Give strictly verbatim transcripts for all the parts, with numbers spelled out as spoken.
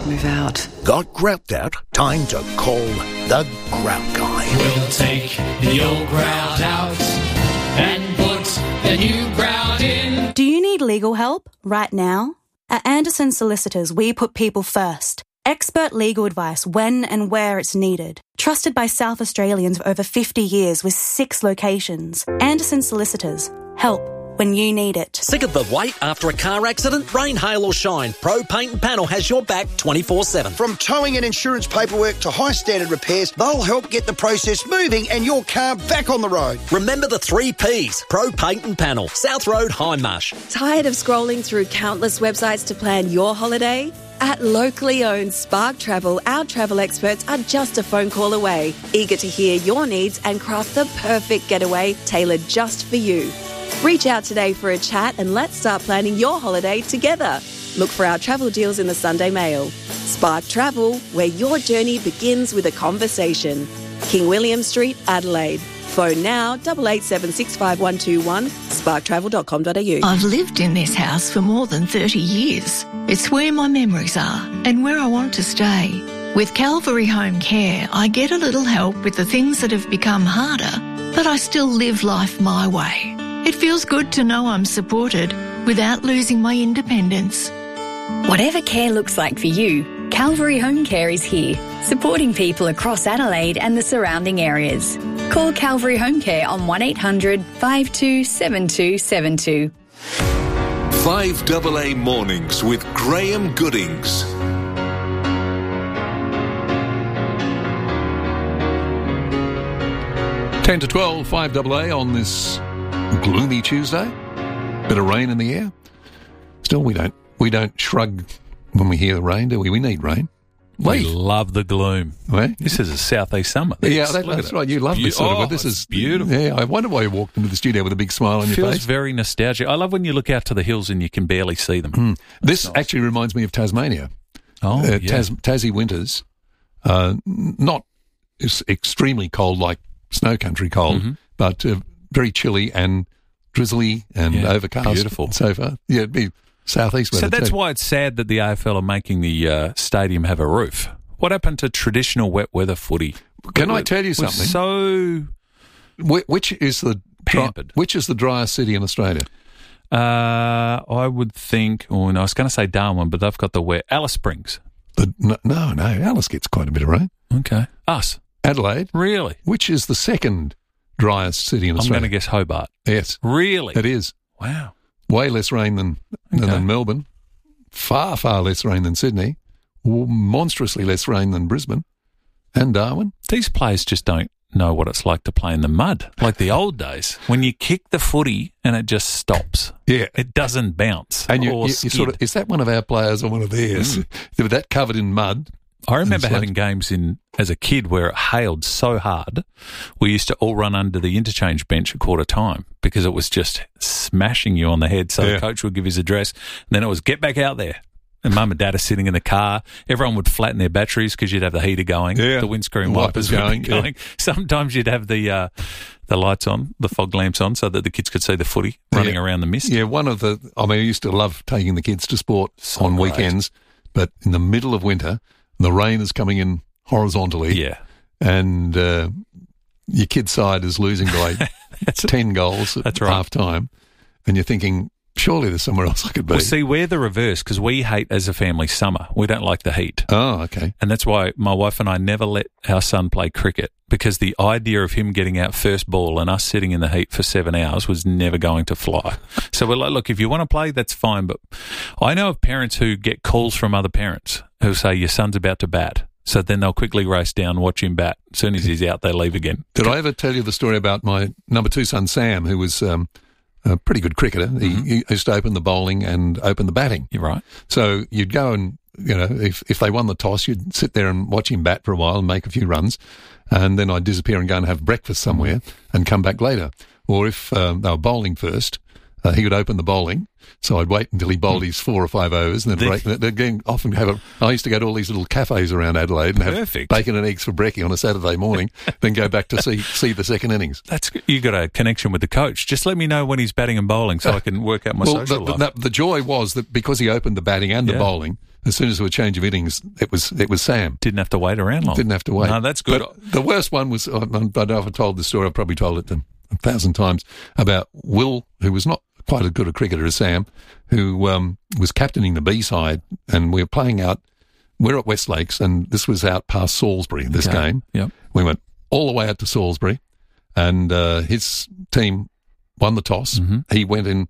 Move out. Got grout out? Time to call the Grout Guy. We'll take the old grout out and put the new grout in. Do you need legal help right now? At Anderson Solicitors, we put people first. Expert legal advice when and where it's needed. Trusted by South Australians for over fifty years with six locations. Anderson Solicitors. Help when you need it. Sick of the wait after a car accident? Rain, hail or shine, Pro Paint and Panel has your back twenty-four seven. From towing and insurance paperwork to high standard repairs, they'll help get the process moving and your car back on the road. Remember the three P's. Pro Paint and Panel. South Road, Hindmarsh. Tired of scrolling through countless websites to plan your holiday? At locally owned Spark Travel, our travel experts are just a phone call away, eager to hear your needs and craft the perfect getaway tailored just for you. Reach out today for a chat and let's start planning your holiday together. Look for our travel deals in the Sunday Mail. Spark Travel, where your journey begins with a conversation. King William Street, Adelaide. Phone now, eight eight seven six five one two one, spark travel dot com dot a u. I've lived in this house for more than thirty years. It's where my memories are and where I want to stay. With Calvary Home Care, I get a little help with the things that have become harder, but I still live life my way. It feels good to know I'm supported without losing my independence. Whatever care looks like for you, Calvary Home Care is here, supporting people across Adelaide and the surrounding areas. Call Calvary Home Care on one eight hundred five two seven two seven two. five A A Mornings with Graham Goodings. ten to twelve, five A A on this gloomy Tuesday. Bit of rain in the air. Still, we don't we don't shrug when we hear the rain, do we? We need rain. We Leaf. love the gloom. Right? This is a southeast summer. Yeah, that, that's right. You love Be- this sort oh, of. This is beautiful. Yeah, I wonder why you walked into the studio with a big smile on your Feels face. very nostalgic. I love when you look out to the hills and you can barely see them. Mm. This nice. actually reminds me of Tasmania. Oh, uh, yeah. Tas- Tassie winters, uh, not it's extremely cold like snow country cold, Mm-hmm. but uh, very chilly and drizzly and Yeah, overcast. beautiful. And so far. Yeah, it'd be southeast weather So that's too. why it's sad that the A F L are making the uh, stadium have a roof. What happened to traditional wet weather footy? Can It I tell you was something? So Wh- Which is the dry, pampered. which is the driest city in Australia? Uh, I would think, oh, no, I was going to say Darwin, but they've got the wet. Alice Springs. The, no, no, no, Alice gets quite a bit of rain. Okay. Us. Adelaide, Really? which is the second driest city in I'm Australia? going to guess Hobart. Yes, Really? it is. Wow. Way less rain than, than, Okay. than Melbourne. Far, far less rain than Sydney. Monstrously less rain than Brisbane and Darwin. These players just don't know what it's like to play in the mud, like the old days when you kick the footy and it just stops. Yeah. It doesn't bounce. And you, or you, you sort of, is that one of our players or one of theirs? Mm. With that covered in mud. I remember It's like- having games in as a kid where it hailed so hard, we used to all run under the interchange bench at quarter time because it was just smashing you on the head. So Yeah. the coach would give his address, and then it was get back out there. And mum and dad are sitting in the car. Everyone would flatten their batteries because you'd have the heater going, Yeah. the windscreen The wipers wipers would going, be yeah. going. Sometimes you'd have the uh, the lights on, the fog lamps on, so that the kids could see the footy running Yeah. around the mist. Yeah, one of the, I mean, I used to love taking the kids to sport So on great. weekends, but in the middle of winter, the rain is coming in horizontally. Yeah. And uh, your kid's side is losing by That's ten goals at That's right. half time. And you're thinking, surely there's somewhere else I could be. Well, see, we're the reverse because we hate as a family summer. We don't like the heat. Oh, okay. And that's why my wife and I never let our son play cricket because the idea of him getting out first ball and us sitting in the heat for seven hours was never going to fly. So we're like, look, if you want to play, that's fine. But I know of parents who get calls from other parents who say your son's about to bat. So then they'll quickly race down, watch him bat. As soon as he's out, they leave again. Did I ever tell you the story about my number two son, Sam, who was um, a pretty good cricketer? Mm-hmm. He, he used to open the bowling and open the batting. You're right. So you'd go and, you know, if, if they won the toss, you'd sit there and watch him bat for a while and make a few runs. And then I'd disappear and go and have breakfast somewhere and come back later. Or if um, they were bowling first, uh, he would open the bowling. So I'd wait until he bowled his four or five overs and then break. They'd again often have a, I used to go to all these little cafes around Adelaide and have Perfect. bacon and eggs for brekkie on a Saturday morning, then go back to see see the second innings. That's good. You got a connection with the coach. Just let me know when he's batting and bowling so I can work out my well, social the, life. the, the joy was that because he opened the batting and the Yeah. bowling, as soon as there was a change of innings, it was it was Sam. Didn't have to wait around long. Didn't have to wait. No, that's good. But the worst one was, I don't know if I told the story, I've probably told it to a thousand times, about Will, who was not quite as good a cricketer as Sam, who um, was captaining the B side, and we were playing out, we're at West Lakes, and this was out past Salisbury, this Okay. game. Yep. We went all the way out to Salisbury, and uh, his team won the toss. Mm-hmm. He went in,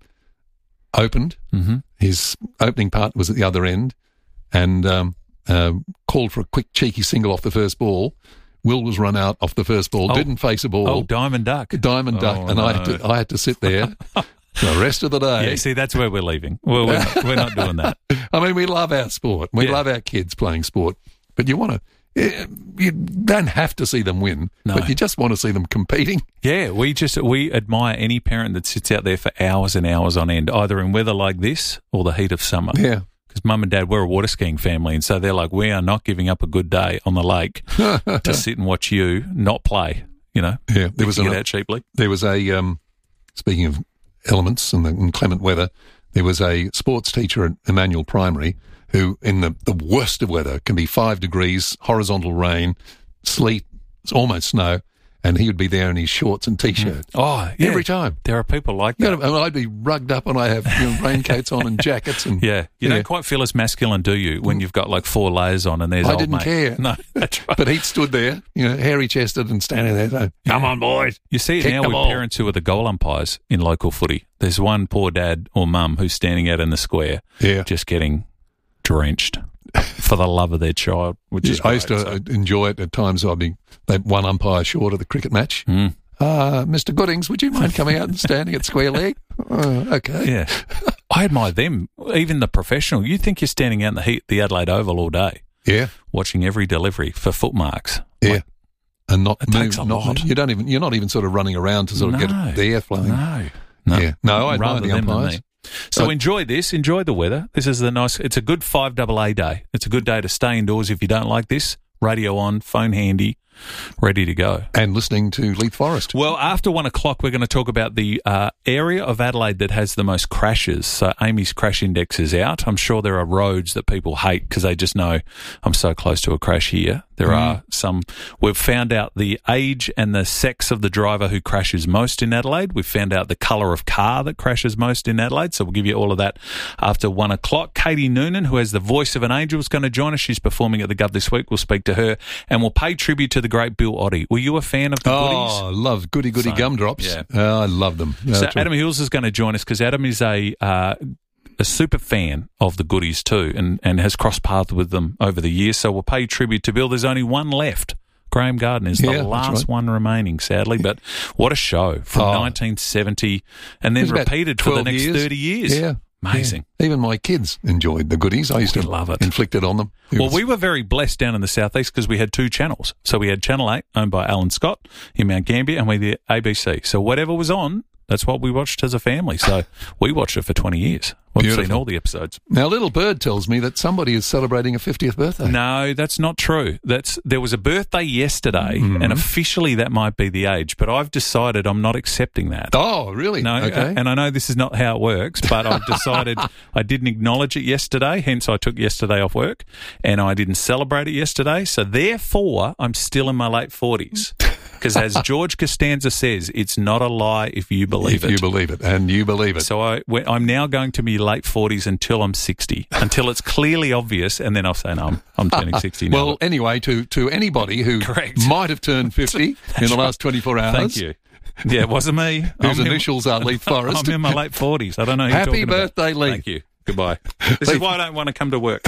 opened. Mm-hmm. His opening part was at the other end, and um, uh, called for a quick cheeky single off the first ball. Will was run out off the first ball, Oh. didn't face a ball. Oh, Diamond Duck. Diamond Duck, Oh, and I had no. to I had to sit there for the rest of the day. Yeah, see, that's where we're leaving. Well, we're not, we're not doing that. I mean, we love our sport. We Yeah. love our kids playing sport, but you want to. You don't have to see them win, No. but you just want to see them competing. Yeah, we just we admire any parent that sits out there for hours and hours on end, either in weather like this or the heat of summer. Yeah. Because mum and dad, we're a water skiing family, and so they're like, we are not giving up a good day on the lake to sit and watch you not play. You know, Yeah, there was get an- out cheaply. There was a, um, speaking of elements and the inclement weather, there was a sports teacher at Emmanuel Primary who, in the, the worst of weather, can be five degrees, horizontal rain, sleet, it's almost snow, and he would be there in his shorts and T-shirt. Oh, yeah. Every time. There are people like You that. know, I mean, I'd be rugged up and I have you know, raincoats on and jackets. And Yeah, you don't quite feel as masculine, do you, when you've got like four layers on and there's I old didn't mate. care. No, that's right. But he'd stood there, you know, hairy-chested and standing there saying, come on, boys. You see it Kick now the with ball. parents who are the goal umpires in local footy. There's one poor dad or mum who's standing out in the square, Yeah. just getting drenched for the love of their child, which is Yeah, I used great, to so- uh, enjoy it at times. I'd be they one umpire short of the cricket match. Mm. Uh, Mister Goodings, would you mind coming out and standing at square leg? Uh, okay. Yeah. I admire them, even the professional. You think you're standing out in the heat at the Adelaide Oval all day, Yeah. watching every delivery for footmarks. Yeah. Like, And not It move, takes a not, lot. You don't even. You're not even sort of running around to sort of No. get the air flowing. no. No. Yeah. No, I admire Rather the them than umpires. me. So Uh, enjoy this. Enjoy the weather. This is the nice. It's a good five double A day. It's a good day to stay indoors if you don't like this. Radio on, phone handy, ready to go. And listening to Leith Forest. Well, after one o'clock, we're going to talk about the uh, area of Adelaide that has the most crashes. So Amy's crash index is out. I'm sure there are roads that people hate because they just know I'm so close to a crash here. There Mm. are some. We've found out the age and the sex of the driver who crashes most in Adelaide. We've found out the colour of car that crashes most in Adelaide. So we'll give you all of that after one o'clock. Katie Noonan, who has the voice of an angel, is going to join us. She's performing at the Gov this week. We'll speak to her and we'll pay tribute to the great Bill Oddie. Were you a fan of the Oh, goodies? I love goody goody Same. gumdrops. Yeah. Oh, I love them. So That's right. Adam Hills is going to join us because Adam is a uh, a super fan of the goodies too, and, and has crossed paths with them over the years. So we'll pay tribute to Bill. There's only one left. Graham Garden is Yeah, the that's last right. one remaining, sadly. But what a show from Oh. nineteen seventy, and then It was about repeated for the twelve next years. thirty years. Yeah. Amazing. Yeah. Even my kids enjoyed the goodies. I used We to love it. inflict it on them. It Well, was- we were very blessed down in the southeast because we had two channels. So we had Channel eight, owned by Alan Scott in Mount Gambier, and we had the A B C. So whatever was on, that's what we watched as a family. So we watched it for twenty years. We've seen Beautiful. all the episodes. Now, Little Bird tells me that somebody is celebrating a fiftieth birthday. No, that's not true. That's there was a birthday yesterday, Mm-hmm. and officially that might be the age. But I've decided I'm not accepting that. Oh, really? No, Okay. and I know this is not how it works, but I've decided I didn't acknowledge it yesterday, hence I took yesterday off work, and I didn't celebrate it yesterday, so therefore I'm still in my late forties. Because as George Costanza says, it's not a lie if you believe if it. you believe it, and you believe it. So I, we- I'm now going to be late forties until I'm sixty, until it's clearly obvious, and then I'll say, no, I'm, I'm turning sixty now. Well, anyway, to, to anybody who Correct. might have turned fifty in the last twenty-four hours. Thank you. Yeah, it wasn't me. Whose I'm in- initials are Leith Forest. I'm in my late forties. I don't know who you're Happy talking about. birthday, Leith. Thank you. Goodbye. This is why I don't want to come to work.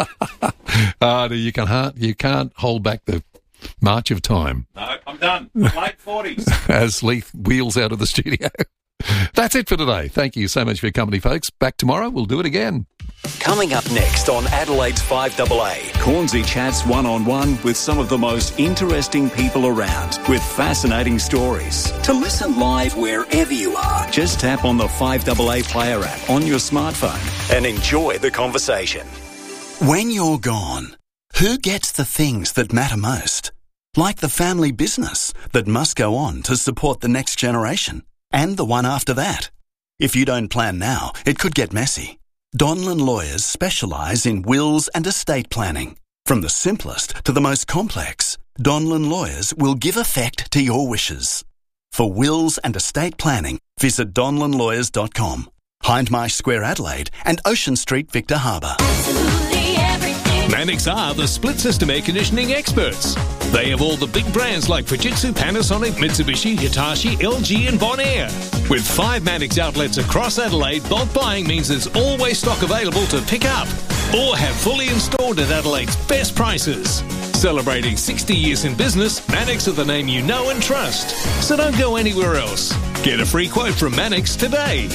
Uh, you, can, ha- you can't hold back the march of time No, I'm done. Late forties. as Leith wheels out of the studio. That's it for today. Thank you so much for your company, folks. Back tomorrow. We'll do it again. Coming up next on Adelaide's five double A. Cornsey chats one-on-one with some of the most interesting people around with fascinating stories. To listen live wherever you are, just tap on the five double A player app on your smartphone And enjoy the conversation. When you're gone, who gets the things that matter most? Like the family business that must go on to support the next generation and the one after that. If you don't plan now, it could get messy. Donlan Lawyers specialise in wills and estate planning. From the simplest to the most complex, Donlan Lawyers will give effect to your wishes. For wills and estate planning, visit donlan lawyers dot com. Hindmarsh Square, Adelaide, and Ocean Street, Victor Harbour. Mannix are the split system air conditioning experts. They have all the big brands like Fujitsu, Panasonic, Mitsubishi, Hitachi, L G and Bonaire. With five Mannix outlets across Adelaide, bulk buying means there's always stock available to pick up or have fully installed at Adelaide's best prices. Celebrating sixty years in business, Mannix are the name you know and trust. So don't go anywhere else. Get a free quote from Mannix today.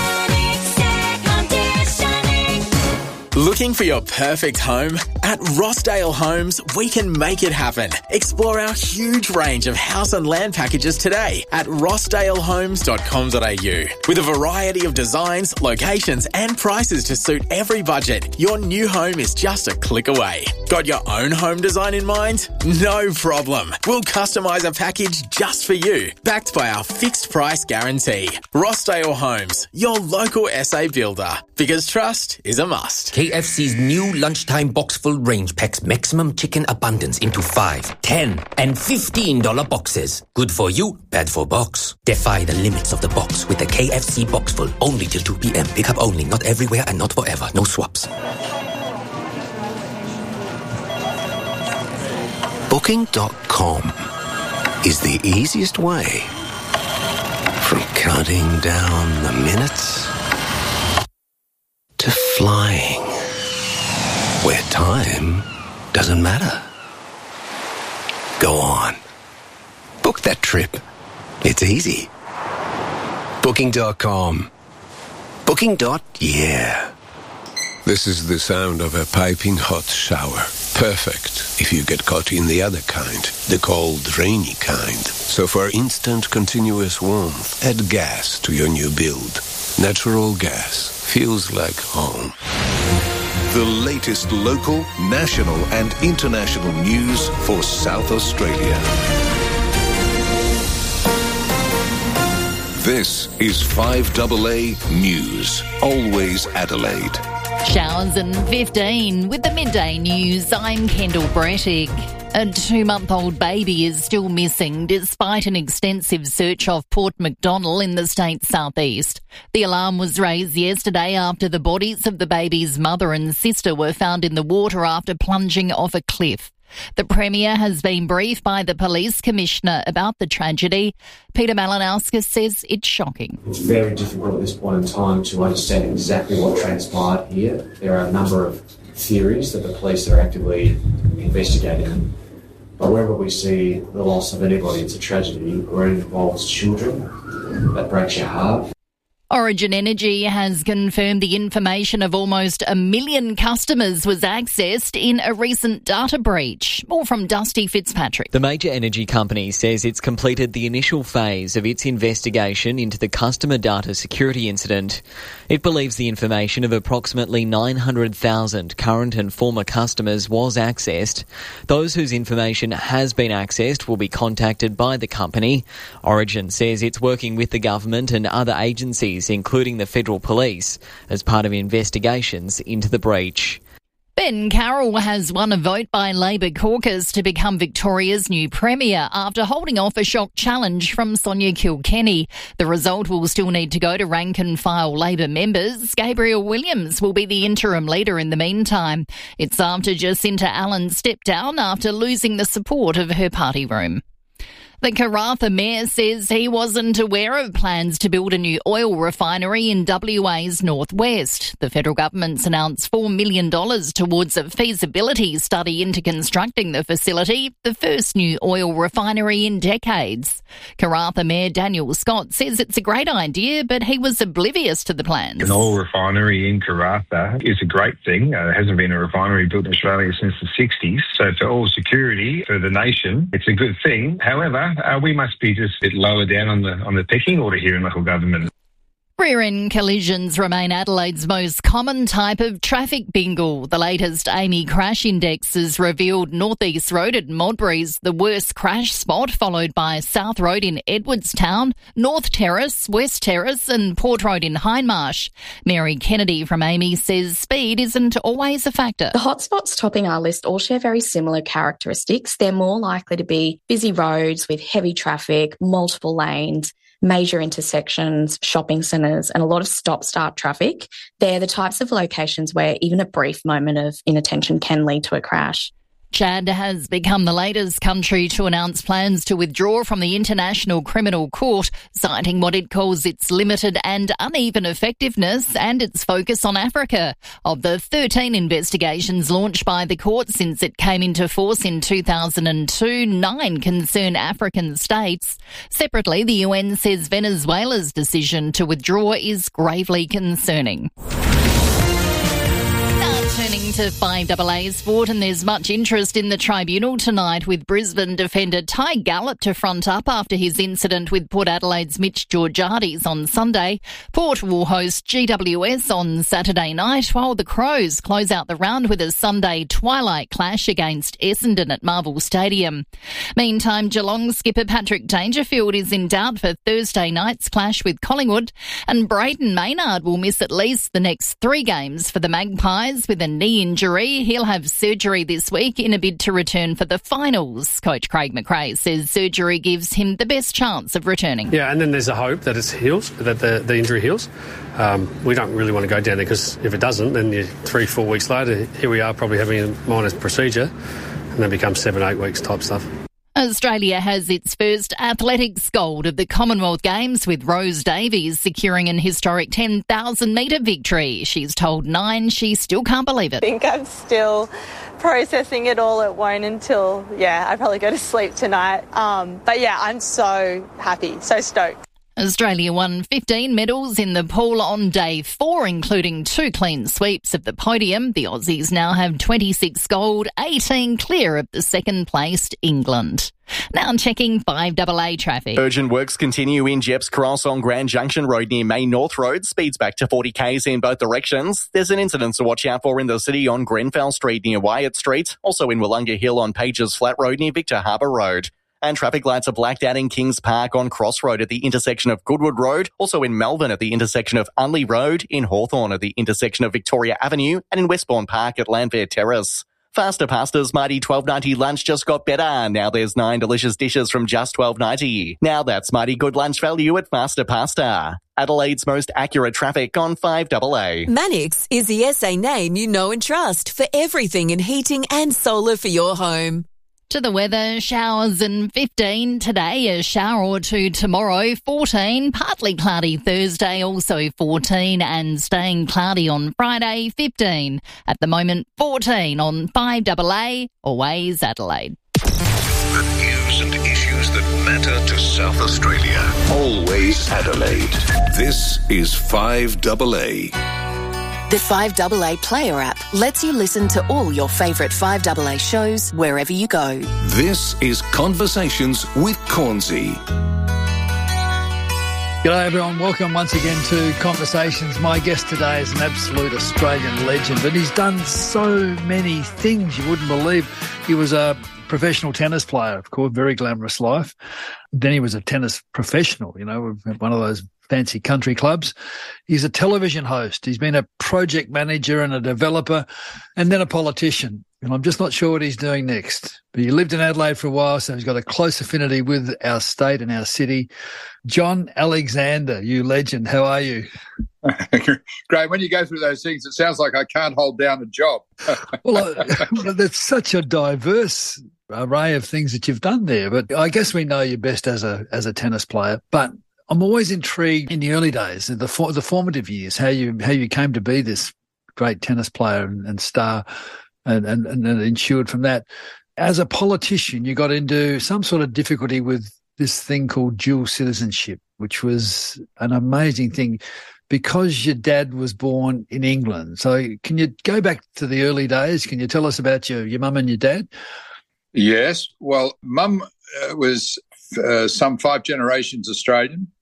Looking for your perfect home? At Rossdale Homes, we can make it happen. Explore our huge range of house and land packages today at rossdale homes dot com dot a u. With a variety of designs, locations and prices to suit every budget, your new home is just a click away. Got your own home design in mind? No problem. We'll customise a package just for you, backed by our fixed price guarantee. Rossdale Homes, your local S A builder. Because trust is a must. K F C's new lunchtime box full range packs maximum chicken abundance into five, ten, and fifteen dollar boxes. Good for you, bad for box. Defy the limits of the box with the K F C box full. Only till two p.m. Pick up only, not everywhere and not forever. No swaps. Booking dot com is the easiest way from counting down the minutes to flying where time doesn't matter. Go on. Book that trip. It's easy. Booking dot com. Booking. Yeah. This is the sound of a piping hot shower. Perfect if you get caught in the other kind, the cold, rainy kind. So for instant, continuous warmth, add gas to your new build. Natural gas feels like home. The latest local, national and international news for South Australia. This is five A A News, always Adelaide. Showers and fifteen with the midday news. I'm Kendall Brettig. A two-month-old baby is still missing despite an extensive search off Port MacDonnell in the state's southeast. The alarm was raised yesterday after the bodies of the baby's mother and sister were found in the water after plunging off a cliff. The Premier has been briefed by the Police Commissioner about the tragedy. Peter Malinauskas says it's shocking. It's very difficult at this point in time to understand exactly what transpired here. There are a number of theories that the police are actively investigating. But wherever we see the loss of anybody, it's a tragedy. Where it involves children, that breaks your heart. Origin Energy has confirmed the information of almost a million customers was accessed in a recent data breach. More from Dusty Fitzpatrick. The major energy company says it's completed the initial phase of its investigation into the customer data security incident. It believes the information of approximately nine hundred thousand current and former customers was accessed. Those whose information has been accessed will be contacted by the company. Origin says it's working with the government and other agencies, including the Federal Police, as part of investigations into the breach. Ben Carroll has won a vote by Labor caucus to become Victoria's new Premier after holding off a shock challenge from Sonia Kilkenny. The result will still need to go to rank-and-file Labor members. Gabriel Williams will be the interim leader in the meantime. It's after Jacinta Allen stepped down after losing the support of her party room. The Karratha Mayor says he wasn't aware of plans to build a new oil refinery in W A's northwest. The federal government's announced four million dollars towards a feasibility study into constructing the facility, the first new oil refinery in decades. Karratha Mayor Daniel Scott says it's a great idea, but he was oblivious to the plans. An oil refinery in Karratha is a great thing. Uh, there hasn't been a refinery built in Australia since the sixties. So for oil security for the nation, it's a good thing. However, Uh, we must be just a bit lower down on the on the pecking order here in local government. Rear-end collisions remain Adelaide's most common type of traffic bingle. The latest A M E crash index has revealed North East Road at Modbury's the worst crash spot, followed by South Road in Edwardstown, North Terrace, West Terrace and Port Road in Hindmarsh. Mary Kennedy from A M E says speed isn't always a factor. The hotspots topping our list all share very similar characteristics. They're more likely to be busy roads with heavy traffic, multiple lanes, major intersections, shopping centres and a lot of stop-start traffic. They're the types of locations where even a brief moment of inattention can lead to a crash. Chad has become the latest country to announce plans to withdraw from the International Criminal Court, citing what it calls its limited and uneven effectiveness and its focus on Africa. Of the thirteen investigations launched by the court since it came into force in two thousand two, nine concern African states. Separately, the U N says Venezuela's decision to withdraw is gravely concerning. Turning to five A A sport, and there's much interest in the tribunal tonight with Brisbane defender Ty Gallop to front up after his incident with Port Adelaide's Mitch Georgiades on Sunday. Port will host G W S on Saturday night, while the Crows close out the round with a Sunday twilight clash against Essendon at Marvel Stadium. Meantime, Geelong skipper Patrick Dangerfield is in doubt for Thursday night's clash with Collingwood, and Brayden Maynard will miss at least the next three games for the Magpies with a knee injury. He'll have surgery this week in a bid to return for the finals. Coach Craig McRae says surgery gives him the best chance of returning. Yeah, and then there's a hope that it heals, that the, the injury heals. Um, we don't really want to go down there because if it doesn't, then you, three, four weeks later, here we are probably having a minor procedure and then becomes seven, eight weeks type stuff. Australia has its first athletics gold of the Commonwealth Games, with Rose Davies securing an historic ten thousand metre victory. She's told Nine she still can't believe it. I think I'm still processing it all. It won't until, yeah, I probably go to sleep tonight. Um, but yeah, I'm so happy, so stoked. Australia won fifteen medals in the pool on day four, including two clean sweeps of the podium. The Aussies now have twenty-six gold, eighteen clear of the second-placed England. Now checking five A A traffic. Urgent works continue in Jeps Cross on Grand Junction Road near Main North Road. Speeds back to forty k's in both directions. There's an incident to watch out for in the city on Grenfell Street near Wyatt Street. Also in Wollonga Hill on Pages Flat Road near Victor Harbour Road. And traffic lights are blacked out in Kings Park on Cross Road at the intersection of Goodwood Road. Also in Melbourne at the intersection of Unley Road. In Hawthorn at the intersection of Victoria Avenue. And in Westbourne Park at Landfair Terrace. Faster Pasta's mighty twelve ninety lunch just got better. Now there's nine delicious dishes from just twelve ninety. Now that's mighty good lunch value at Faster Pasta. Adelaide's most accurate traffic on five A A. Manix is the S A name you know and trust for everything in heating and solar for your home. To the weather, showers and fifteen today, a shower or two tomorrow, fourteen, partly cloudy Thursday, also fourteen, and staying cloudy on Friday, fifteen. At the moment, fourteen on five A A, always Adelaide. The news and issues that matter to South Australia. Always Adelaide. This is five A A. The five A A Player app lets you listen to all your favourite five A A shows wherever you go. This is Conversations with Cornsey. G'day everyone, welcome once again to Conversations. My guest today is an absolute Australian legend, and he's done so many things you wouldn't believe. He was a professional tennis player, of course, very glamorous life. Then he was a tennis professional, you know, one of those fancy country clubs. He's a television host. He's been a project manager and a developer, and then a politician. And I'm just not sure what he's doing next. But he lived in Adelaide for a while, so he's got a close affinity with our state and our city. John Alexander, you legend, how are you? Great. When you go through those things, it sounds like I can't hold down a job. Well, uh, there's such a diverse array of things that you've done there. But I guess we know you best as a as a tennis player. But I'm always intrigued in the early days, the for, the formative years, how you how you came to be this great tennis player and, and star, and, and, and ensured from that. As a politician, you got into some sort of difficulty with this thing called dual citizenship, which was an amazing thing because your dad was born in England. So can you go back to the early days? Can you tell us about your, your mum and your dad? Yes. Well, mum uh, was uh, some five generations Australian.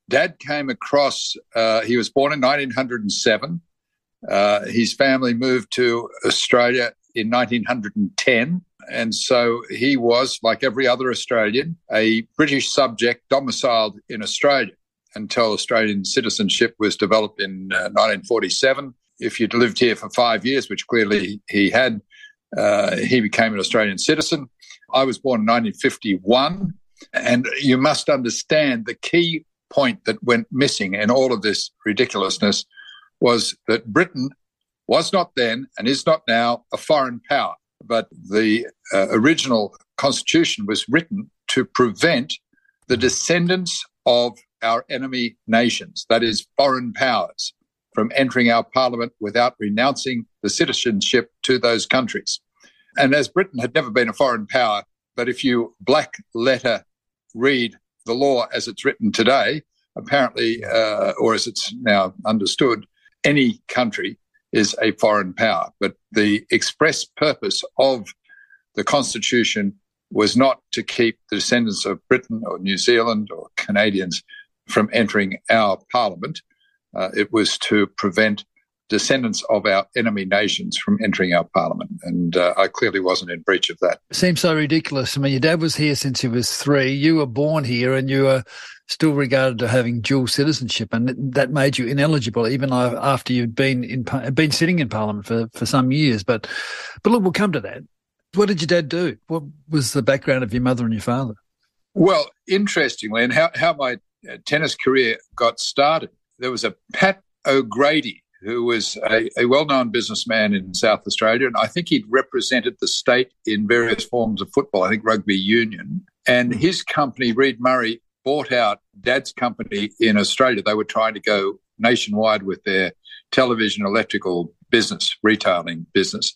Dad came across, uh, he was born in nineteen oh seven. Uh, his family moved to Australia in nineteen ten. And so he was, like every other Australian, a British subject domiciled in Australia until Australian citizenship was developed in uh, nineteen forty-seven. If you'd lived here for five years, which clearly he had, uh, he became an Australian citizen. I was born in nineteen fifty-one. And you must understand the key point that went missing in all of this ridiculousness was that Britain was not then and is not now a foreign power. But the uh, original constitution was written to prevent the descendants of our enemy nations, that is, foreign powers, from entering our parliament without renouncing the citizenship to those countries. And as Britain had never been a foreign power, but if you black letter read the law as it's written today, apparently, uh, or as it's now understood, any country is a foreign power. But the express purpose of the Constitution was not to keep the descendants of Britain or New Zealand or Canadians from entering our parliament. Uh, it was to prevent descendants of our enemy nations from entering our parliament. And uh, I clearly wasn't in breach of that. Seems so ridiculous. I mean, your dad was here since he was three. You were born here and you were still regarded to having dual citizenship, and that made you ineligible even after you'd been in been sitting in Parliament for, for some years. But but look, we'll come to that. What did your dad do? What was the background of your mother and your father? Well, interestingly, and how, how my tennis career got started, there was a Pat O'Grady, who was a, a well-known businessman in South Australia, and I think he'd represented the state in various forms of football, I think rugby union. And his company, Reed Murray, bought out Dad's company in Australia. They were trying to go nationwide with their television electrical business, retailing business.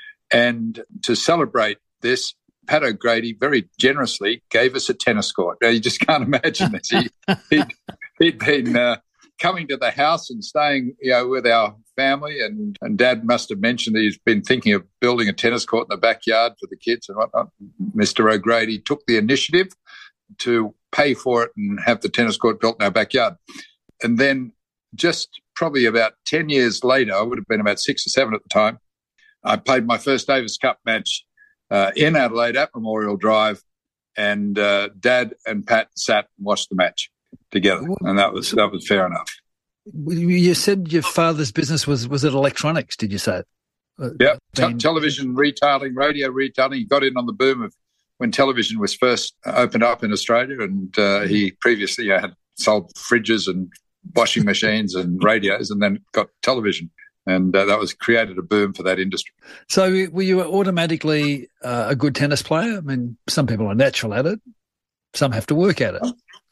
And to celebrate this, Pat O'Grady very generously gave us a tennis court. Now, you just can't imagine this. He, he'd, he'd been uh, coming to the house and staying, you know, with our family, and, and Dad must have mentioned that he's been thinking of building a tennis court in the backyard for the kids and whatnot. Mister O'Grady took the initiative to pay for it and have the tennis court built in our backyard. And then just probably about ten years later, I would have been about six or seven at the time, I played my first Davis Cup match uh, in Adelaide at Memorial Drive, and uh, Dad and Pat sat and watched the match together, and that was that was fair enough. You said your father's business was, was it electronics, did you say? Uh, yeah, Te- television retailing, radio retailing. He got in on the boom of when television was first opened up in Australia, and uh, he previously uh, had sold fridges and washing machines and radios, and then got television. And uh, that was created a boom for that industry. So were you automatically uh, a good tennis player? I mean, some people are natural at it. Some have to work at it.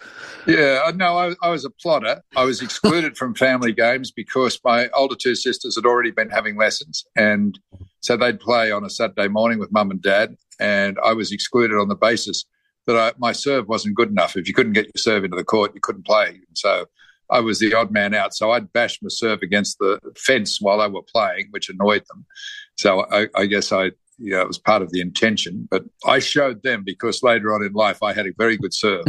Yeah, no, I, I was a plotter. I was excluded from family games because my older two sisters had already been having lessons. And so they'd play on a Saturday morning with Mum and Dad. And I was excluded on the basis that I, my serve wasn't good enough. If you couldn't get your serve into the court, you couldn't play. And so I was the odd man out. So I'd bash my serve against the fence while they were playing, which annoyed them. So I, I guess I, you know, it was part of the intention. But I showed them because later on in life I had a very good serve.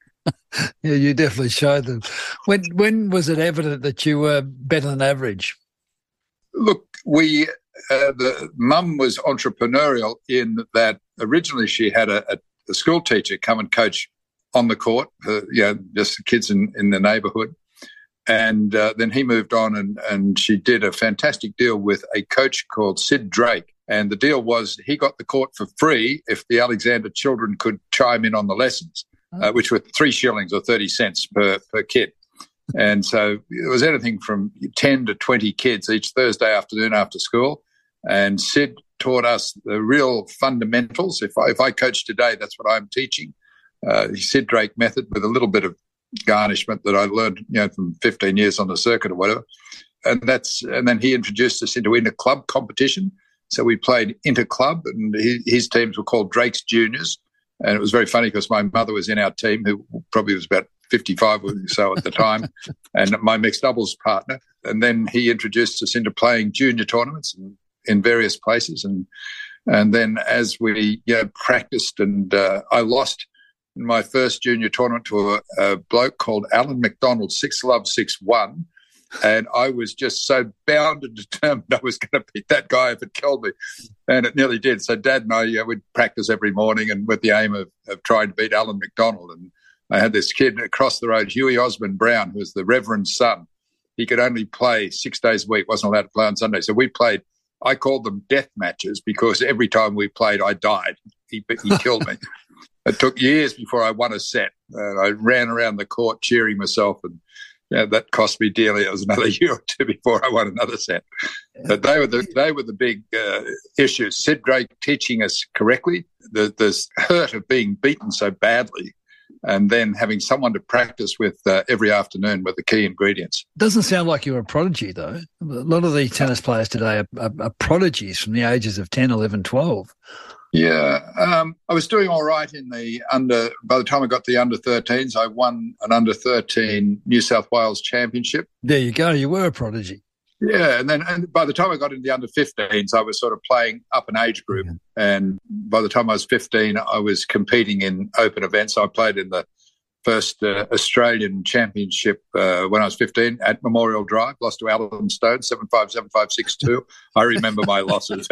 Yeah, you definitely showed them. When when was it evident that you were better than average? Look, we uh, the mum was entrepreneurial in that originally she had a, a, a school teacher come and coach on the court, uh, you know, just the kids in, in the neighbourhood. And uh, then he moved on and, and she did a fantastic deal with a coach called Sid Drake. And the deal was he got the court for free if the Alexander children could chime in on the lessons, uh, which were three shillings or thirty cents per, per kid. And so it was anything from ten to twenty kids each Thursday afternoon after school. And Sid taught us the real fundamentals. If I, if I coach today, that's what I'm teaching. Uh, the Sid Drake method with a little bit of garnishment that I learned, you know, from fifteen years on the circuit or whatever. And that's, and then he introduced us into inter-club competition. So we played inter-club, and he, his teams were called Drake's Juniors. And it was very funny because my mother was in our team, who probably was about fifty-five or so at the time, and my mixed doubles partner. And then he introduced us into playing junior tournaments in, in various places. And and then as we, you know, practiced and uh, I lost in my first junior tournament to a, a bloke called Alan McDonald, six love, six one. And I was just so bound and determined I was going to beat that guy if it killed me. And it nearly did. So Dad and I, yeah, we'd practice every morning and with the aim of, of trying to beat Alan McDonald. And I had this kid across the road, Huey Osmond Brown, who was the Reverend's son. He could only play six days a week, wasn't allowed to play on Sunday. So we played, I called them death matches because every time we played, I died. He, he killed me. It took years before I won a set. Uh, I ran around the court cheering myself, and yeah, that cost me dearly. It was another year or two before I won another set. But they were the they were the big uh, issues. Sid Drake teaching us correctly, the the hurt of being beaten so badly, and then having someone to practice with uh, every afternoon were the key ingredients. Doesn't sound like you're a prodigy, though. A lot of the tennis players today are, are, are prodigies from the ages of ten, eleven, twelve. Yeah, um, I was doing all right in the under. By the time I got to the under thirteens, I won an under thirteen New South Wales championship. There you go. You were a prodigy. Yeah, and then and by the time I got into the under fifteens, I was sort of playing up an age group. Yeah. And by the time I was fifteen, I was competing in open events. I played in the first uh, Australian Championship uh, when I was fifteen at Memorial Drive, lost to Alan Stone, seven five, seven five, six two. I remember my losses.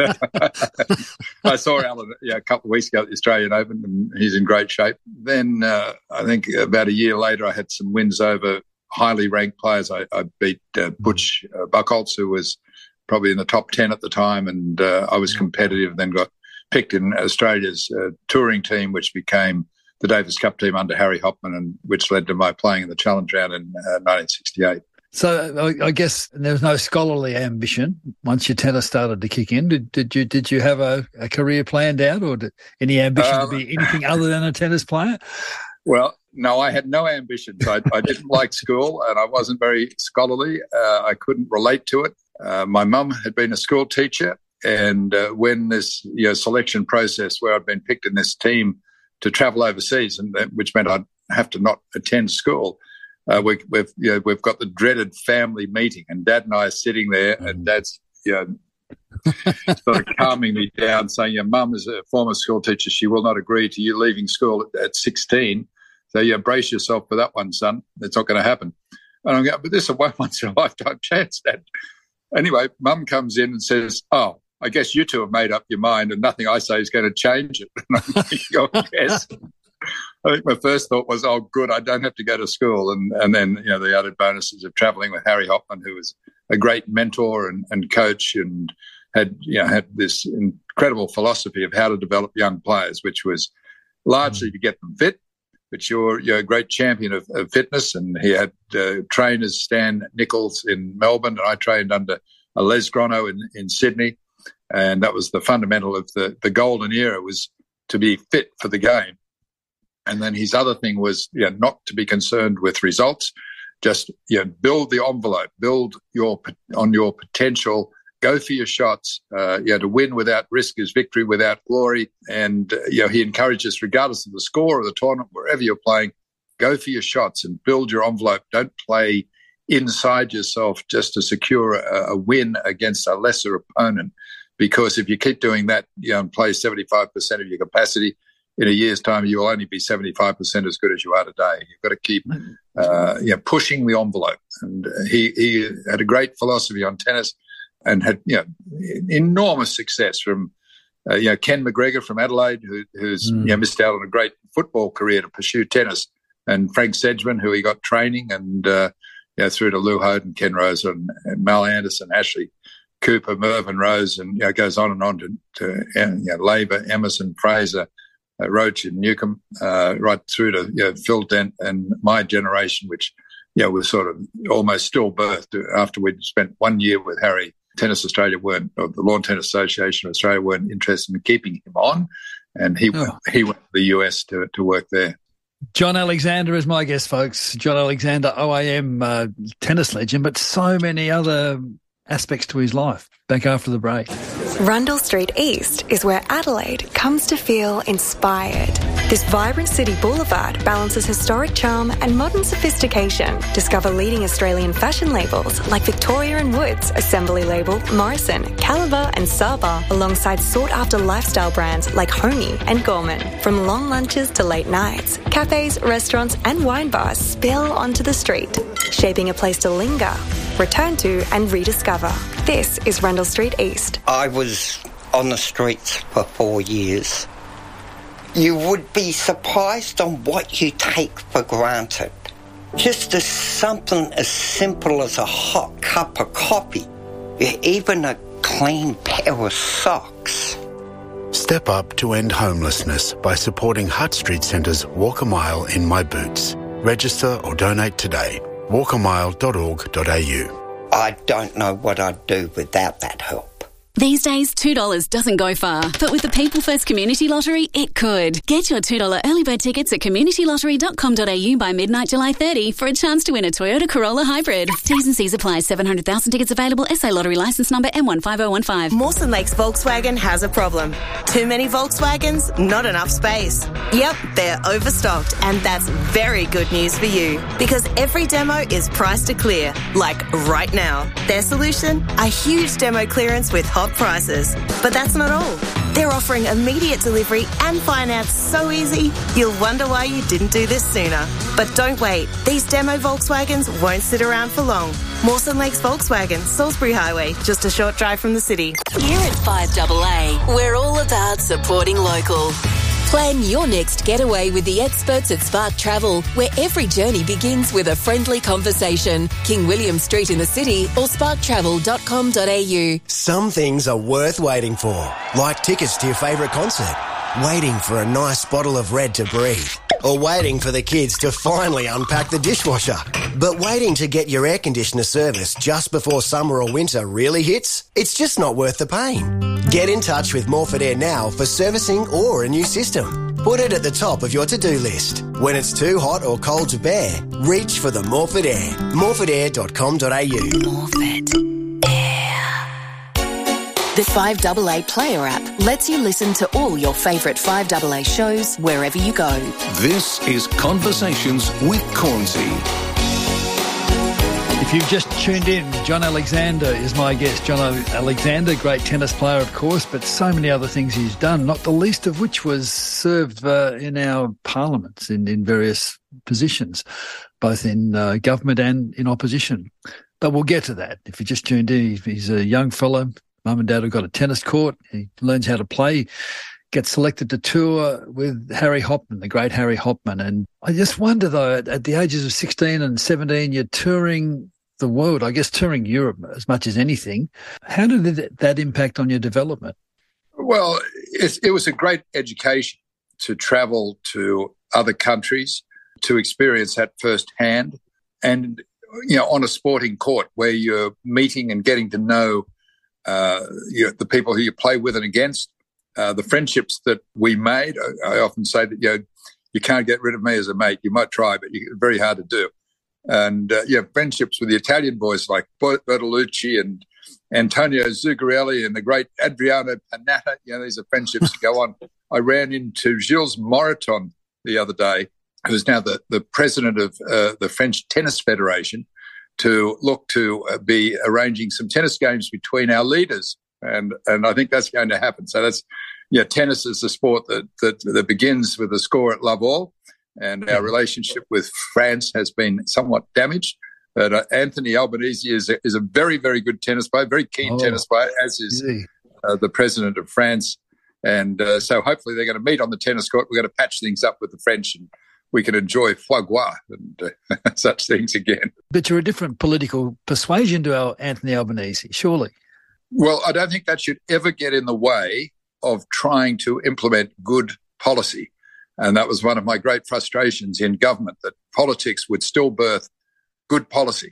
I saw Alan yeah, a couple of weeks ago at the Australian Open, and he's in great shape. Then uh, I think about a year later, I had some wins over highly ranked players. I, I beat uh, Butch uh, Buchholz, who was probably in the top ten at the time, and uh, I was competitive, then got picked in Australia's uh, touring team, which became the Davis Cup team under Harry Hopman, and which led to my playing in the Challenge Round in uh, nineteen sixty-eight. So I, I guess there was no scholarly ambition once your tennis started to kick in. Did, did you did you have a, a career planned out, or did, any ambition um, to be anything other than a tennis player? Well, no, I had no ambitions. I, I didn't like school, and I wasn't very scholarly. Uh, I couldn't relate to it. Uh, my mum had been a school teacher, and uh, when this you know, selection process where I'd been picked in this team to travel overseas, and which meant I'd have to not attend school. Uh, we, we've you know, we've got the dreaded family meeting, and Dad and I are sitting there, mm. and Dad's you know, sort of calming me down, saying, "Your mum is a former school teacher; she will not agree to you leaving school at, at sixteen. So yeah, brace yourself for that one, son. It's not going to happen." And I'm going, "But this is a once in a lifetime chance, Dad." Anyway, Mum comes in and says, "Oh, I guess you two have made up your mind and nothing I say is going to change it." And I'm thinking, oh, yes. I think my first thought was, oh, good, I don't have to go to school. And and then, you know, the added bonuses of travelling with Harry Hopman, who was a great mentor and, and coach, and had, you know, had this incredible philosophy of how to develop young players, which was largely to get them fit. But you're, you're a great champion of, of fitness. And he had uh, trainers, Stan Nichols in Melbourne, and I trained under uh, Les Grono in, in Sydney. And that was the fundamental of the, the golden era, was to be fit for the game. And then his other thing was, you know, not to be concerned with results, just, you know, build the envelope, build your on your potential, go for your shots. Uh, you know, to win without risk is victory without glory. And, uh, you know, he encouraged us, regardless of the score of the tournament, wherever you're playing, go for your shots and build your envelope. Don't play inside yourself just to secure a, a win against a lesser opponent. Because if you keep doing that, you know, and play seventy-five percent of your capacity, in a year's time, you will only be seventy-five percent as good as you are today. You've got to keep, uh, you know, pushing the envelope. And he, he had a great philosophy on tennis, and had, you know, enormous success from, uh, you know, Ken McGregor from Adelaide, who, who's, mm. you know, missed out on a great football career to pursue tennis, and Frank Sedgman, who he got training, and, uh, you know, through to Lou Hoden, Ken Rose, and, and Mal Anderson, Ashley Cooper, Mervyn Rose, and, you know, goes on and on to, to you know, Labour, Emerson, Fraser, uh, Roach and Newcomb, uh, right through to, you know, Phil Dent and my generation, which, you know, was sort of almost stillbirthed after we'd spent one year with Harry. Tennis Australia weren't, or the Lawn Tennis Association of Australia weren't interested in keeping him on, and he oh. he went to the U S to to work there. John Alexander is my guest, folks. John Alexander, O I M uh, tennis legend, but so many other aspects to his life. Back after the break. Rundle Street East is where Adelaide comes to feel inspired. This vibrant city boulevard balances historic charm and modern sophistication. Discover leading Australian fashion labels like Victoria and Woods, Assembly Label, Morrison, Caliber and Saba, alongside sought-after lifestyle brands like Homey and Gorman. From long lunches to late nights, cafes, restaurants and wine bars spill onto the street, shaping a place to linger, return to and rediscover. This is Rundle Street East. I was on the streets for four years. You would be surprised on what you take for granted. Just as something as simple as a hot cup of coffee, even a clean pair of socks. Step up to end homelessness by supporting Hutt Street Centre's Walk a Mile in My Boots. Register or donate today. walk a mile dot org dot a u. I don't know what I'd do without that help. These days, two dollars doesn't go far, but with the People First Community Lottery, it could. Get your two dollars early bird tickets at community lottery dot com dot a u by midnight July thirtieth for a chance to win a Toyota Corolla Hybrid. T's and C's apply. seven hundred thousand tickets available. S A Lottery licence number M one five oh one five. Mawson Lakes Volkswagen has a problem. Too many Volkswagens, not enough space. Yep, they're overstocked, and that's very good news for you because every demo is priced to clear, like right now. Their solution? A huge demo clearance with hot prices. But that's not all. They're offering immediate delivery and finance so easy, you'll wonder why you didn't do this sooner. But don't wait. These demo Volkswagens won't sit around for long. Mawson Lakes Volkswagen, Salisbury Highway, just a short drive from the city. Here at five A A, we're all about supporting local. Plan your next getaway with the experts at Spark Travel, where every journey begins with a friendly conversation. King William Street in the city or spark travel dot com dot a u. Some things are worth waiting for, like tickets to your favourite concert, waiting for a nice bottle of Red to breathe, or waiting for the kids to finally unpack the dishwasher. But waiting to get your air conditioner serviced just before summer or winter really hits? It's just not worth the pain. Get in touch with Morford Air now for servicing or a new system. Put it at the top of your to-do list. When it's too hot or cold to bear, reach for the Morford Air. morford air dot com dot a u. Morford Air. The five A A Player app lets you listen to all your favourite five A A shows wherever you go. This is Conversations with Cornsey. If you've just tuned in, John Alexander is my guest. John Alexander, great tennis player, of course, but so many other things he's done, not the least of which was serve uh, in our parliaments in, in various positions, both in uh, government and in opposition. But we'll get to that. If you just tuned in, he's a young fellow. Mum and Dad have got a tennis court. He learns how to play, gets selected to tour with Harry Hopman, the great Harry Hopman. And I just wonder, though, at, at the ages of sixteen and seventeen, you're touring the world, I guess touring Europe as much as anything. How did that, that impact on your development? Well, it, it was a great education to travel to other countries, to experience that firsthand. And, you know, on a sporting court where you're meeting and getting to know uh, you know, the people who you play with and against, uh, the friendships that we made. I, I often say that, you know, you can't get rid of me as a mate. You might try, but it's very hard to do. And, uh, you have friendships with the Italian boys like Bertolucci and Antonio Zuccarelli and the great Adriano Panatta. You know, these are friendships that go on. I ran into Gilles Moreton the other day, who's now the, the president of uh, the French Tennis Federation, to look to uh, be arranging some tennis games between our leaders. And and I think that's going to happen. So that's, yeah, tennis is a sport that, that, that begins with a score at love all. And our relationship with France has been somewhat damaged. But uh, Anthony Albanese is a, is a very, very good tennis player, very keen oh, tennis player, as is uh, the president of France. And uh, so hopefully they're going to meet on the tennis court. We're going to patch things up with the French and we can enjoy foie gras and uh, such things again. But you're a different political persuasion to our Anthony Albanese, surely. Well, I don't think that should ever get in the way of trying to implement good policy. And that was one of my great frustrations in government, that politics would still birth good policy.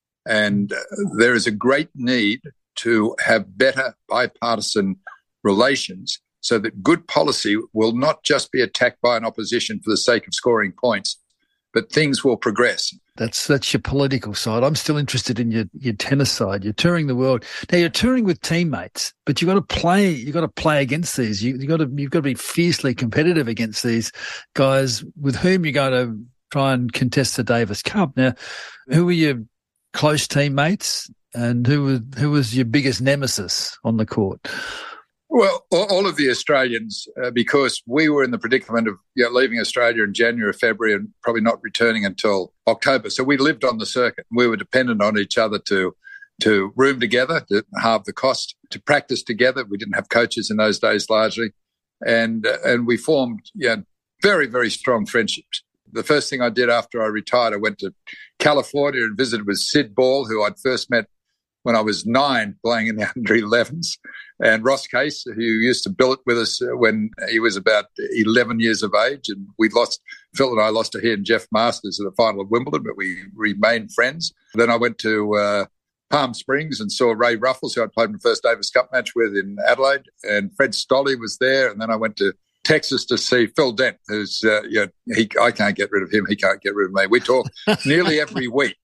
And uh, there is a great need to have better bipartisan relations so that good policy will not just be attacked by an opposition for the sake of scoring points, but things will progress. That's that's your political side. I'm still interested in your, your tennis side. You're touring the world. Now you're touring with teammates, but you've got to play. You've got to play against these. You, you've got to you've got to be fiercely competitive against these guys with whom you're going to try and contest the Davis Cup. Now, who were your close teammates, and who was who was your biggest nemesis on the court? Well, all of the Australians, uh, because we were in the predicament of you know, leaving Australia in January or February and probably not returning until October. So we lived on the circuit. We were dependent on each other to to room together, to halve the cost, to practice together. We didn't have coaches in those days largely. And uh, and we formed you know, very, very strong friendships. The first thing I did after I retired, I went to California and visited with Sid Ball, who I'd first met when I was nine playing in the under elevens, and Ross Case, who used to billet with us when he was about eleven years of age. And we lost, Phil and I lost to he and Jeff Masters at the final of Wimbledon, but we remained friends. Then I went to uh, Palm Springs and saw Ray Ruffles, who I played my first Davis Cup match with in Adelaide, and Fred Stolle was there. And then I went to Texas to see Phil Dent, who's, uh, you know, he, I can't get rid of him, he can't get rid of me. We talk nearly every week.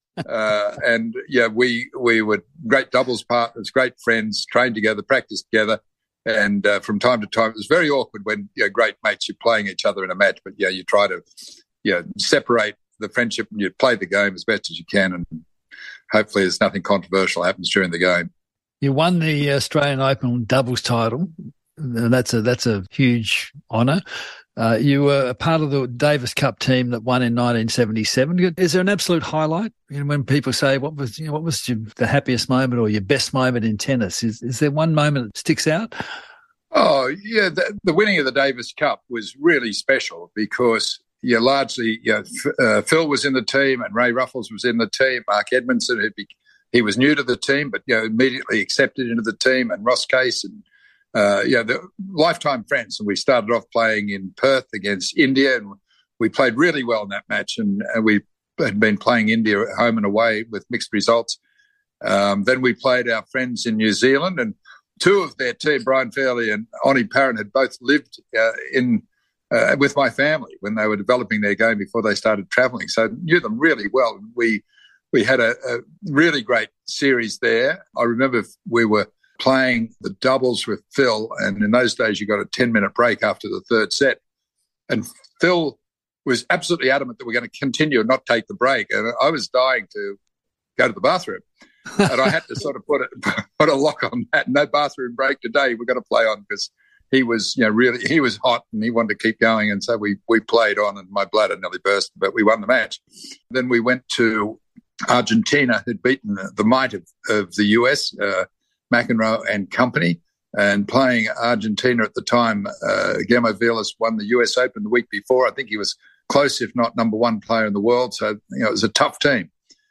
Uh, and yeah, we we were great doubles partners, great friends, trained together, practiced together, and uh, from time to time it was very awkward when you know, great mates you're playing each other in a match, but yeah, you try to you know, separate the friendship and you play the game as best as you can, and hopefully there's nothing controversial happens during the game. You won the Australian Open doubles title, and that's a that's a huge honour. Uh, you were a part of the Davis Cup team that won in nineteen seventy-seven. Is there an absolute highlight? You know, when people say what was you know, what was your, the happiest moment or your best moment in tennis? Is is there one moment that sticks out? Oh yeah, the, the winning of the Davis Cup was really special because yeah, largely you know, F- uh, Phil was in the team and Ray Ruffles was in the team. Mark Edmondson, who be, he was new to the team, but you know immediately accepted into the team, and Ross Case and. Uh, yeah, the lifetime friends, and we started off playing in Perth against India, and we played really well in that match. And, and we had been playing India at home and away with mixed results. Um, then we played our friends in New Zealand, and two of their team, Brian Fairley and Oni Parent, had both lived uh, in uh, with my family when they were developing their game before they started travelling. So I knew them really well. We we had a, a really great series there. I remember we were playing the doubles with Phil, and in those days you got a ten-minute break after the third set. And Phil was absolutely adamant that we're going to continue and not take the break. And I was dying to go to the bathroom. And I had to sort of put a, put a lock on that. No bathroom break today. We're going to play on because he was, you know, really, he was hot and he wanted to keep going. And so we we played on, and my bladder nearly burst, but we won the match. Then we went to Argentina, who'd beaten the, the might of, of the U S, uh, McEnroe and company, and playing Argentina at the time. Uh, Guillermo Vilas won the U S Open the week before. I think he was close, if not number one player in the world. So, you know, it was a tough team.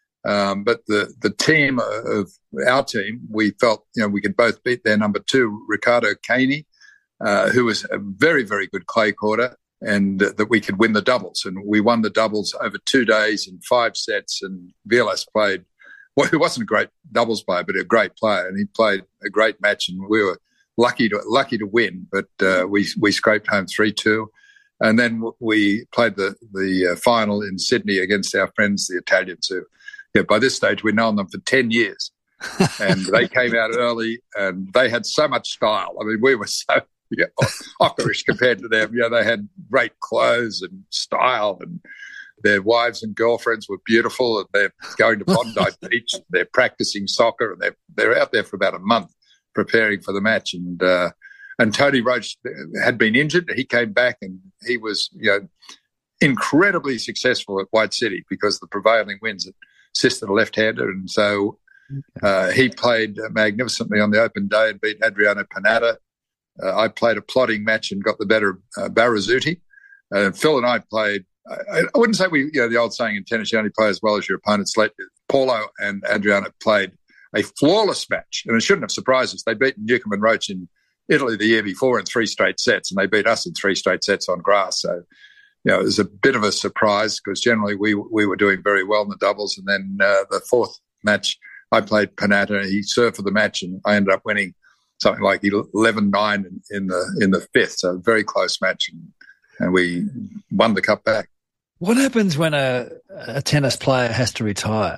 Um, but the, the team of our team, we felt, you know, we could both beat their number two, Ricardo Caney, uh, who was a very, very good clay courter, and uh, that we could win the doubles. And we won the doubles over two days in five sets, and Vilas played. Well, he wasn't a great doubles player, but a great player, and he played a great match, and we were lucky to lucky to win. But uh, we we scraped home three two, and then we played the the uh, final in Sydney against our friends, the Italians. Who, yeah, by this stage we'd known them for ten years, and they came out early, and they had so much style. I mean, we were so yeah, ockerish compared to them. You know, they had great clothes and style, and their wives and girlfriends were beautiful, and they're going to Bondi Beach. They're practicing soccer, and they're they're out there for about a month preparing for the match. And uh, and Tony Roach had been injured. He came back, and he was you know incredibly successful at White City because the prevailing winds assisted a left-hander, and so uh, he played magnificently on the open day and beat Adriano Panetta. Uh, I played a plodding match and got the better of uh, Barrazuti. Uh, Phil and I played. I wouldn't say we, you know, the old saying in tennis, you only play as well as your opponents. Paulo and Adriano played a flawless match, and it shouldn't have surprised us. They beat Newcomb and Roach in Italy the year before in three straight sets, and they beat us in three straight sets on grass. So, you know, it was a bit of a surprise because generally we we were doing very well in the doubles. And then uh, the fourth match, I played Panetta. He served for the match, and I ended up winning something like eleven nine in, in the in the fifth. So a very close match, and, and we won the cup back. What happens when a, a tennis player has to retire?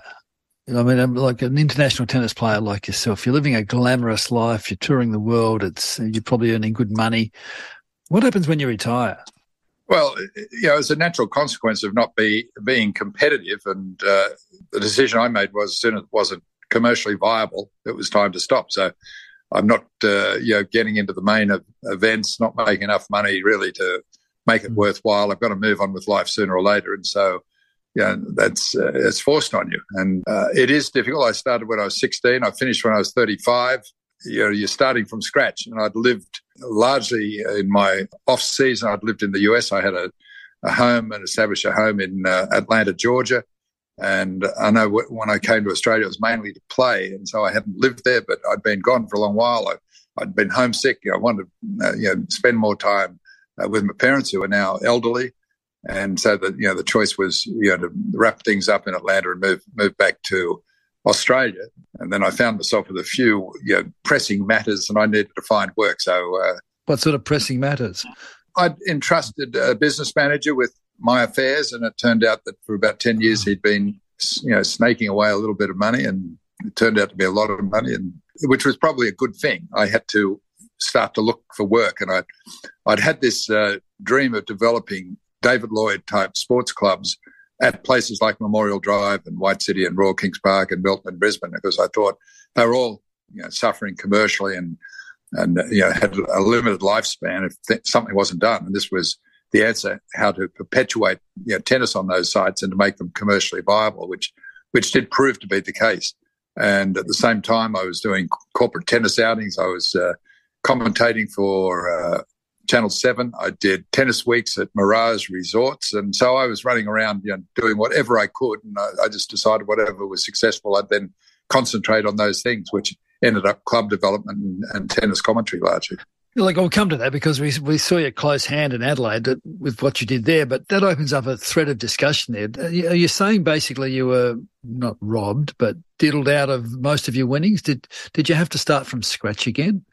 I mean, like an international tennis player like yourself, you're living a glamorous life, you're touring the world, it's you're probably earning good money. What happens when you retire? Well, you know, as a natural consequence of not be, being competitive, and uh, the decision I made was as soon as it wasn't commercially viable, it was time to stop. So I'm not, uh, you know, getting into the main of events, not making enough money really to make it worthwhile. I've got to move on with life sooner or later. And so, you know, that's uh, it's forced on you. And uh, it is difficult. I started when I was sixteen. I finished when I was thirty-five. You know, you're starting from scratch. And I'd lived largely in my off-season. I'd lived in the U S. I had a, a home and established a home in uh, Atlanta, Georgia. And I know w- when I came to Australia, it was mainly to play. And so I hadn't lived there, but I'd been gone for a long while. I, I'd been homesick. You know, I wanted to uh, you know, spend more time uh, with my parents, who are now elderly. And so that, you know, the choice was, you know, to wrap things up in Atlanta and move move back to Australia. And then I found myself with a few, you know, pressing matters, and I needed to find work. So, uh, what sort of pressing matters? I'd entrusted a business manager with my affairs, and it turned out that for about ten years he'd been, you know, snaking away a little bit of money, and it turned out to be a lot of money, and which was probably a good thing. I had to start to look for work, and I'd, I'd had this uh, dream of developing David Lloyd type sports clubs at places like Memorial Drive and White City and Royal Kings Park and Milton and Brisbane, because I thought they were all, you know, suffering commercially and, and you know, had a limited lifespan if th- something wasn't done. And this was the answer, how to perpetuate, you know, tennis on those sites and to make them commercially viable, which which did prove to be the case. And at the same time, I was doing corporate tennis outings. I was uh, commentating for uh, Channel seven. I did tennis weeks at Mirage Resorts. And so I was running around, you know, doing whatever I could. And I, I just decided whatever was successful, I'd then concentrate on those things, which ended up club development and, and tennis commentary largely. Like, I'll come to that because we we saw your close hand in Adelaide with what you did there, but that opens up a thread of discussion there. Are you, are you saying basically you were not robbed, but diddled out of most of your winnings? Did did you have to start from scratch again?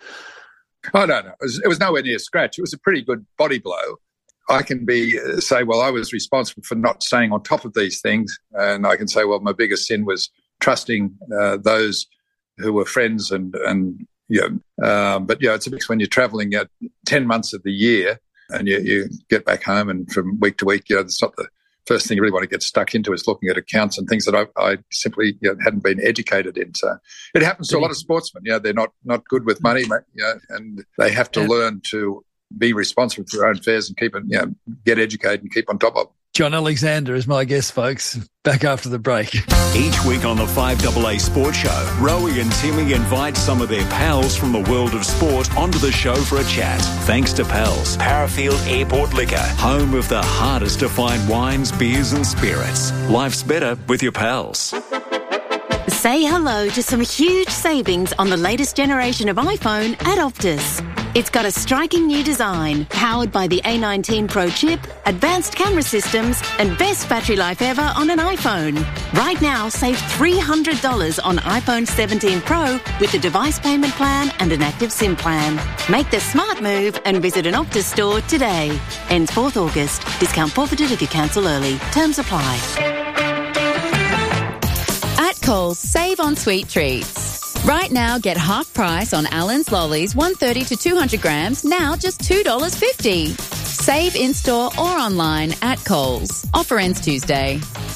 Oh, no, no. It was, it was nowhere near scratch. It was a pretty good body blow. I can be uh, say, well, I was responsible for not staying on top of these things, and I can say, well, my biggest sin was trusting uh, those who were friends and and yeah, um, but yeah, it's a mix when you're travelling uh, ten months of the year and you, you get back home, and from week to week, you know, it's not the first thing you really want to get stuck into is looking at accounts and things that I, I simply, you know, hadn't been educated in. So it happens to a lot of sportsmen. You know, they're not not good with money, you know, and they have to learn to be responsible for their own affairs and keep it, you know, get educated and keep on top of them. John Alexander is my guest, folks. Back after the break. Each week on the five A A Sports Show, Rowie and Timmy invite some of their pals from the world of sport onto the show for a chat. Thanks to Pals, Parafield Airport Liquor, home of the hardest to find wines, beers and spirits. Life's better with your pals. Say hello to some huge savings on the latest generation of iPhone at Optus. It's got a striking new design, powered by the A nineteen Pro chip, advanced camera systems, and best battery life ever on an iPhone. Right now, save three hundred dollars on iPhone seventeen Pro with the device payment plan and an active SIM plan. Make the smart move and visit an Optus store today. Ends fourth August. Discount forfeited if you cancel early. Terms apply. At Coles, save on sweet treats. Right now, get half price on Allen's Lollies, one thirty to two hundred grams, now just two dollars fifty. Save in-store or online at Coles. Offer ends Tuesday.